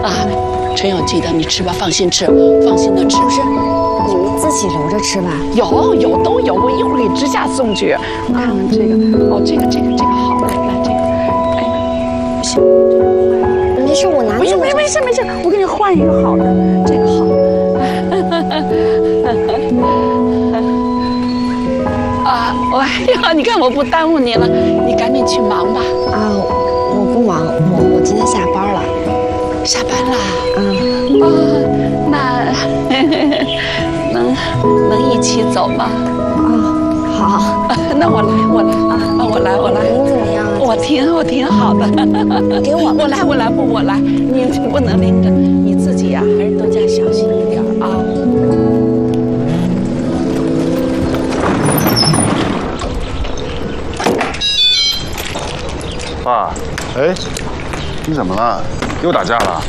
啊，真有鸡的，你吃吧，放心吃，放心的吃。 不是，你们自己留着吃吧。 有都有，我一会儿给支架送去。我看看这个，哦，这个好，来这个，哎，不行，这个坏。 没事，我拿这个。 没事，我给你换一个好的，这个好。啊，你看我不耽误你了，你赶紧去忙吧。 啊，我不忙，我今天下班了。 下班啦？那能一起走吗？ 好。 那我来。 你怎么样啊？ 我挺好的。 给我。 我来，你不能拎着，你自己呀，还是多加小心一点啊。 爸，哎，你怎么了？又打架了？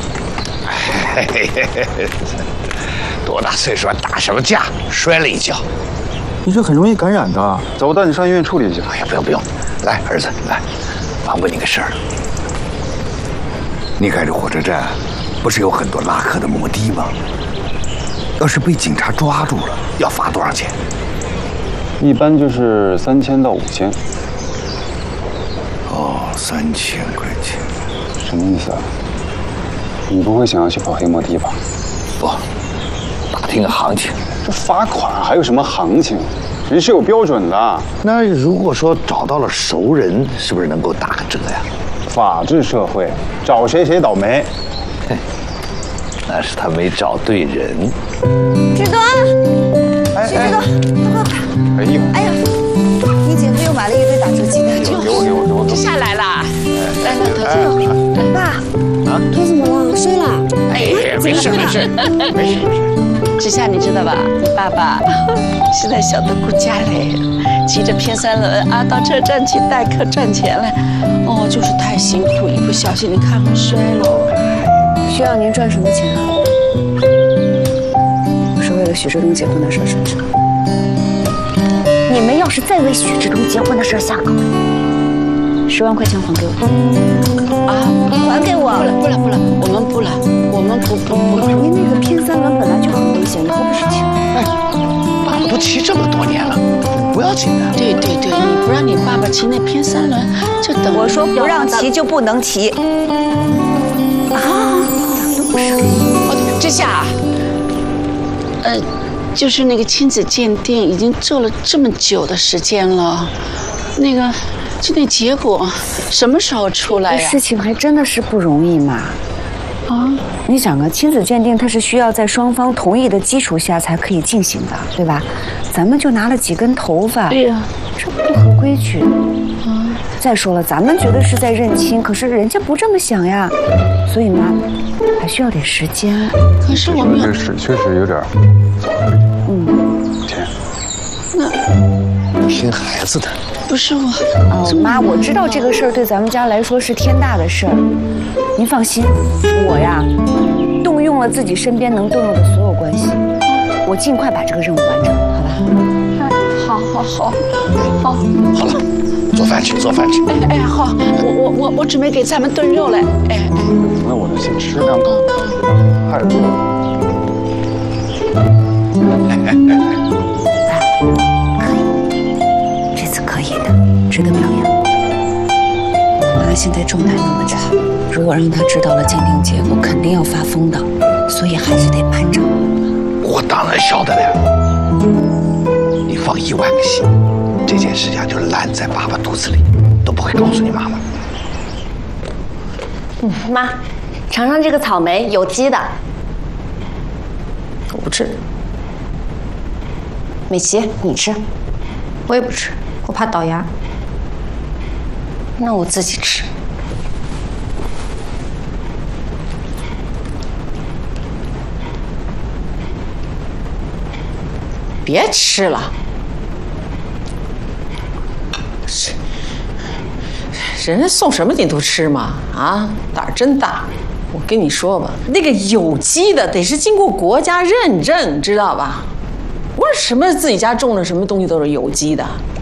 多大岁数啊，打什么架？摔了一跤。 你这很容易感染的，走，我带你上医院处理一下。 哎呀，不用，来，儿子，来，妈问你个事儿。你看这火车站，不是有很多拉客的摩的吗？要是被警察抓住了，要罚多少钱？ 一般就是3000到5000。 哦，3000块钱。 什么意思啊？你不会想要去跑黑摩的吧？ 不，打听个行情。 这罚款还有什么行情？人是有标准的。 那如果说找到了熟人，是不是能够打个折呀？ 法治社会，找谁倒霉。 那是他没找对人。 志哥，徐志哥，快！哎呀，你姐夫又买了一堆打折鸡蛋， 给我。 就下来了。来， 爸，他怎么了？睡了？ 哎，没事。 志夏，你知道吧？你爸爸现在小的顾家嘞，骑着偏3轮啊，到车站去代客赚钱来。哦，就是太辛苦，一不小心你看我摔了。 需要您赚什么钱啊？我是为了许志东结婚的事，是不是？你们要是再为许志东结婚的事下岗，10万块钱还给我。 啊， 还给我！ 不了，我们不。 您那个偏3轮本来就很危险，以后不是轻。 哎，爸爸都骑这么多年了，不要紧的。 对，你不让你爸爸骑那偏3轮，就等我说不让骑就不能骑。 志夏，就是那个亲子鉴定已经做了这么久的时间了，就那结果什么时候出来呀？ 这事情还真的是不容易嘛。你想啊，亲子鉴定它是需要在双方同意的基础下才可以进行的，对吧？咱们就拿了几根头发， 对呀， 这不合规矩。再说了，咱们觉得是在认亲，可是人家不这么想呀，所以嘛，还需要点时间。 可是我们这事确实有点。钱。 那听孩子的。 不是我。 妈，我知道这个事儿对咱们家来说是天大的事儿，您放心，我呀，动用了自己身边能动用的所有关系，我尽快把这个任务完成，好吧？ 好。 好了，做饭去。 哎，好，我准备给咱们炖肉来。哎， 那我就先吃两口。太多了。 这次可以的，值得表扬。妈现在状态那么差，如果让她知道了鉴定结果，肯定要发疯的，所以还是得瞒着。 我当然晓得了，你放1万个心，这件事情就烂在爸爸肚子里，都不会告诉你妈妈。 妈，尝尝这个草莓，有机的。 我不吃。 美琪，你吃。我也不吃，我怕倒牙。那我自己吃。 别吃了，人家送什么你都吃吗？啊，胆儿真大！我跟你说吧，那个有机的得是经过国家认证，知道吧？不是什么自己家种的什么东西都是有机的。